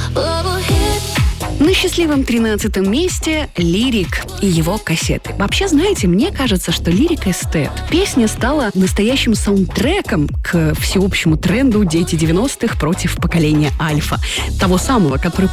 На счастливом 13-м месте «Лирик» и его кассеты. Вообще, знаете, мне кажется, что «Лирик эстет». Песня стала настоящим саундтреком к всеобщему тренду «Дети 90-х против поколения Альфа». Того самого, который